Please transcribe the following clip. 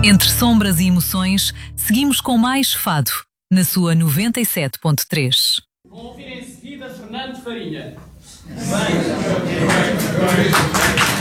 Entre sombras e emoções, seguimos com mais Fado, na sua 97.3. Vão ouvir em seguida Fernando Farinha.